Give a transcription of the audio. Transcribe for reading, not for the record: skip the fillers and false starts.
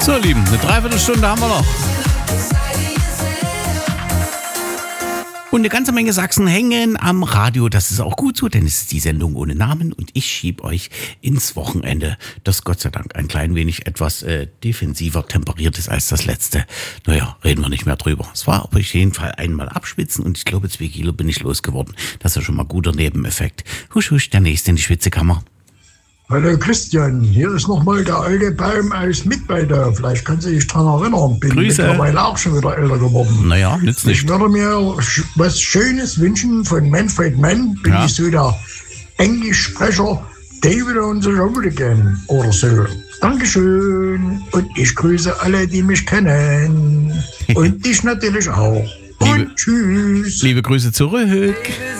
So, Lieben, eine Dreiviertelstunde haben wir noch. Und eine ganze Menge Sachsen hängen am Radio. Das ist auch gut so, denn es ist die Sendung ohne Namen und ich schieb euch ins Wochenende, das Gott sei Dank ein klein wenig etwas defensiver temperiert ist als das letzte. Naja, reden wir nicht mehr drüber. Es war auf jeden Fall einmal abschwitzen und ich glaube 2 Kilo bin ich losgeworden. Das ist ja schon mal ein guter Nebeneffekt. Husch, husch, der nächste in die Schwitzekammer. Hallo Christian, hier ist nochmal der alte Baum aus Mittweida. Vielleicht kannst du dich dran erinnern. Bin Grüße. Mittlerweile auch schon wieder älter geworden. Naja, nützt nicht. Ich würde mir was Schönes wünschen von Manfred Mann. Bin Ja. ich so der Englischsprecher David und the Road Again oder so. Dankeschön. Und ich grüße alle, die mich kennen. Und dich natürlich auch. Und tschüss. Liebe Grüße zurück.